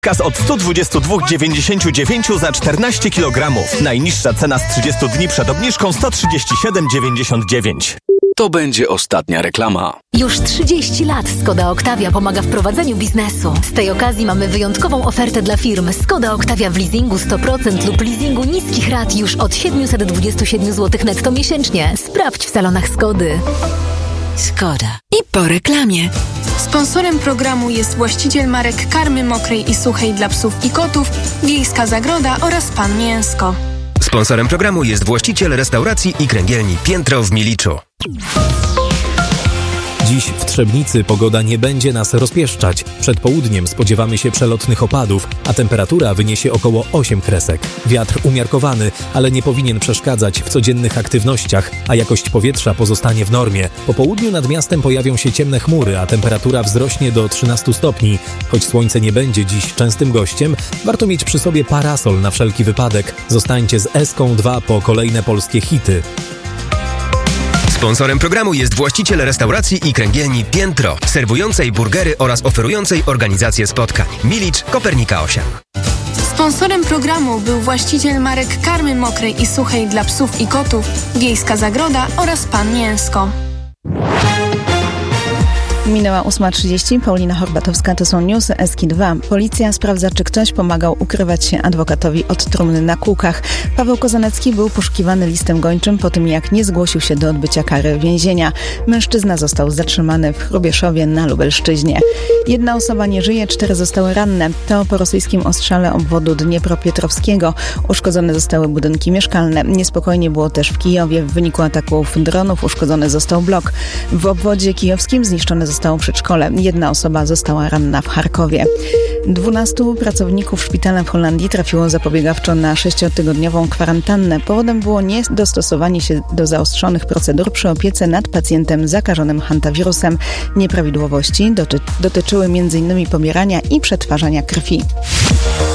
Gaz od 122,99 za 14 kg. Najniższa cena z 30 dni przed obniżką 137,99. To będzie ostatnia reklama. Już 30 lat Skoda Octavia pomaga w prowadzeniu biznesu. Z tej okazji mamy wyjątkową ofertę dla firm. Skoda Octavia w leasingu 100% lub leasingu niskich rat już od 727 zł netto miesięcznie. Sprawdź w salonach Skody. Skoda. I po reklamie. Sponsorem programu jest właściciel marek karmy mokrej i suchej dla psów i kotów, Wiejska Zagroda oraz Pan Mięsko. Sponsorem programu jest właściciel restauracji i kręgielni Piętro w Miliczu. Dziś w Trzebnicy pogoda nie będzie nas rozpieszczać. Przed południem spodziewamy się przelotnych opadów, a temperatura wyniesie około 8 kresek. Wiatr umiarkowany, ale nie powinien przeszkadzać w codziennych aktywnościach, a jakość powietrza pozostanie w normie. Po południu nad miastem pojawią się ciemne chmury, a temperatura wzrośnie do 13 stopni. Choć słońce nie będzie dziś częstym gościem, warto mieć przy sobie parasol na wszelki wypadek. Zostańcie z Eską 2 po kolejne polskie hity. Sponsorem programu jest właściciel restauracji i kręgielni Piętro, serwującej burgery oraz oferującej organizację spotkań. Milicz, Kopernika 8. Sponsorem programu był właściciel marek karmy mokrej i suchej dla psów i kotów, Wiejska Zagroda oraz Pan Mięsko. Minęła 8:30. Paulina Horbatowska, to są newsy Eski 2. Policja sprawdza, czy ktoś pomagał ukrywać się adwokatowi od trumny na Kółkach. Paweł Kozanecki był poszukiwany listem gończym po tym, jak nie zgłosił się do odbycia kary więzienia. Mężczyzna został zatrzymany w Hrubieszowie na Lubelszczyźnie. 1 osoba nie żyje, 4 zostały ranne. To po rosyjskim ostrzale obwodu Dniepropietrowskiego. Uszkodzone zostały budynki mieszkalne. Niespokojnie było też w Kijowie. W wyniku ataków dronów uszkodzony został blok. W obwodzie kijowskim zniszczone zostało przedszkole. 1 osoba została ranna w Charkowie. 12 pracowników szpitala w Holandii trafiło zapobiegawczo na 6-tygodniową kwarantannę. Powodem było niedostosowanie się do zaostrzonych procedur przy opiece nad pacjentem zakażonym hantawirusem. Nieprawidłowości dotyczyły m.in. pobierania i przetwarzania krwi.